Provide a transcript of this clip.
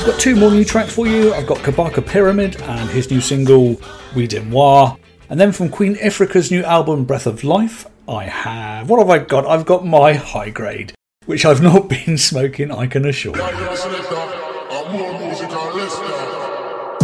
I've got two more new tracks for you. I've got Kabaka Pyramid and his new single, We Demois. And then from Queen Ifrica's new album, Breath of Life, I have... What have I got? I've got my High Grade, which I've not been smoking, I can assure you.